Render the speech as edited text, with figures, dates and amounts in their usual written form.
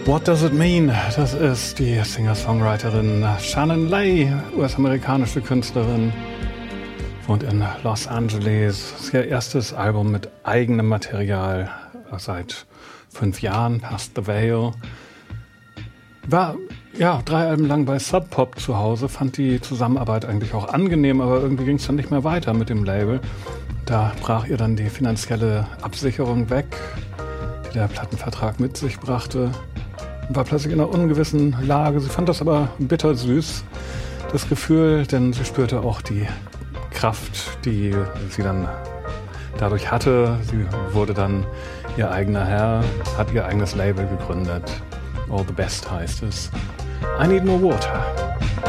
What Does It Mean? Das ist die Singer-Songwriterin Shannon Lay, US-amerikanische Künstlerin, wohnt in Los Angeles. Das ist ihr erstes Album mit eigenem Material seit 5 Jahren, Past the Veil. War 3 Alben lang bei Sub Pop zu Hause, fand die Zusammenarbeit eigentlich auch angenehm, aber irgendwie ging es dann nicht mehr weiter mit dem Label. Da brach ihr dann die finanzielle Absicherung weg, die der Plattenvertrag mit sich brachte. War plötzlich in einer ungewissen Lage. Sie fand das aber bittersüß, das Gefühl, denn sie spürte auch die Kraft, die sie dann dadurch hatte. Sie wurde dann ihr eigener Herr, hat ihr eigenes Label gegründet. All the Best heißt es. I Need More Water.